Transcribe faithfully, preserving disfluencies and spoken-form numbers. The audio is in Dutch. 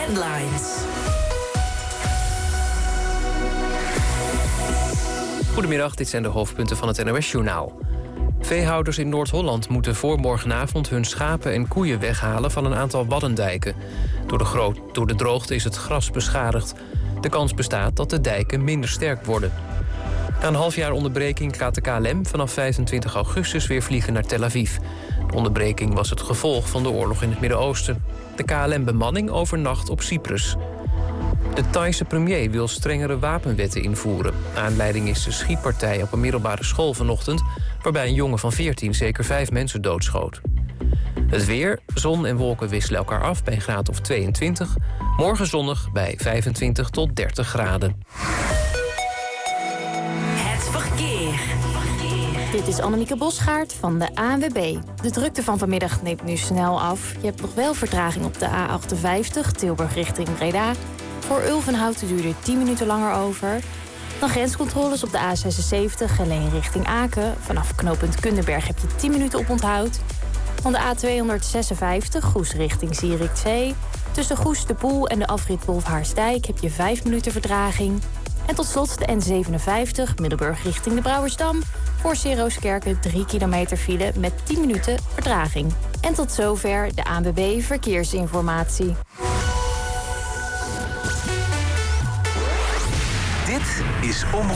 Headlines. Goedemiddag, dit zijn de hoofdpunten van het N O S-journaal. Veehouders in Noord-Holland moeten voor morgenavond hun schapen en koeien weghalen van een aantal waddendijken. Door de, groot, door de droogte is het gras beschadigd. De kans bestaat dat de dijken minder sterk worden. Na een half jaar onderbreking gaat de K L M vanaf vijfentwintig augustus weer vliegen naar Tel Aviv. De onderbreking was het gevolg van de oorlog in het Midden-Oosten. De K L M-bemanning overnacht op Cyprus. De Thaise premier wil strengere wapenwetten invoeren. Aanleiding is de schietpartij op een middelbare school vanochtend, waarbij een jongen van veertien zeker vijf mensen doodschoot. Het weer, zon en wolken wisselen elkaar af bij een graad of tweeëntwintig. Morgen zonnig bij vijfentwintig tot dertig graden. Het verkeer. Dit is Annemieke Bosgaard van de A N W B. De drukte van vanmiddag neemt nu snel af. Je hebt nog wel vertraging op de A achtenvijftig, Tilburg richting Breda. Voor Ulvenhout duurde het tien minuten langer over. Dan grenscontroles op de A zesenzeventig, Geleen richting Aken. Vanaf knooppunt Kunderberg heb je tien minuten op onthoud. Van de A tweehonderdzesenvijftig, Goes richting Zierikzee. Tussen Goes, de Poel en de afrit Wolfhaarsdijk heb je vijf minuten vertraging. En tot slot de N zevenenvijftig, Middelburg richting de Brouwersdam. Voor Zerooskerken drie kilometer file met tien minuten vertraging. En tot zover de A N W B Verkeersinformatie. Dit is Omroep